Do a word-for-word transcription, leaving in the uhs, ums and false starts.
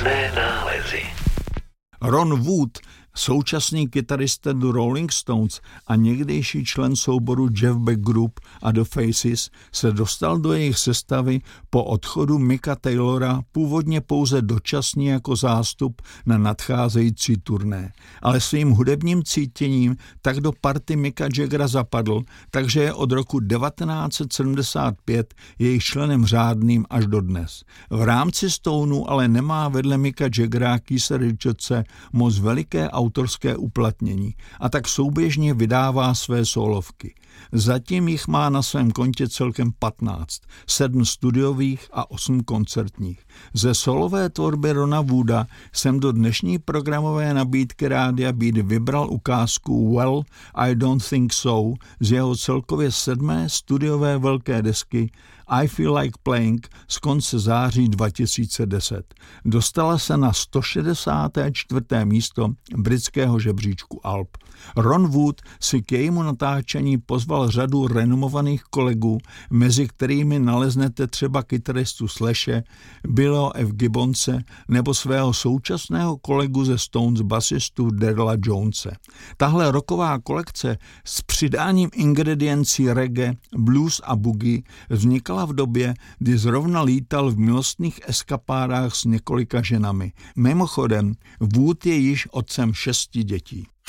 Různé nálezy. Ron Wood, současný kytarista do Rolling Stones a někdejší člen souboru Jeff Beck Group a The Faces, se dostal do jejich sestavy po odchodu Micka Taylora původně pouze dočasně jako zástup na nadcházející turné. Ale svým hudebním cítěním tak do party Micka Jaggera zapadl, takže je od roku devatenáct set sedmdesát pět jejich členem řádným až dodnes. V rámci Stonů ale nemá vedle Micka Jaggera a Keitha Richardse moc veliké autorské uplatnění a tak souběžně vydává své solovky. Zatím jich má na svém kontě celkem patnáct, sedm studiových a osm koncertních. Ze solové tvorby Rona Wooda jsem do dnešní programové nabídky Rádia Beat vybral ukázku Well, I Don't Think So z jeho celkově sedmé studiové velké desky I Feel Like Playing z konce září dva tisíce deset. Dostala se na sto šedesáté čtvrté místo britského žebříčku alb. Ron Wood si k jejímu natáčení pozval řadu renomovaných kolegů, mezi kterými naleznete třeba kytaristu Slashe, Billyho F. Gibbonse nebo svého současného kolegu ze Stones basistu Darryla Jonese. Tahle rocková kolekce s přidáním ingrediencí reggae, blues a boogie vznikala v době, kdy zrovna lítal v milostných eskapádách s několika ženami. Mimochodem, Wood je již otcem šesti dětí.